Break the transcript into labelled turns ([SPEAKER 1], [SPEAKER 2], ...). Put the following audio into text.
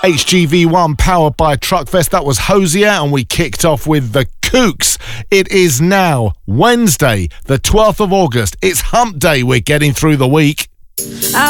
[SPEAKER 1] HGV1 powered by Truckfest. That was Hosier, and we kicked off with the Kooks. It is now Wednesday, the 12th of August. It's hump day. We're getting through the week.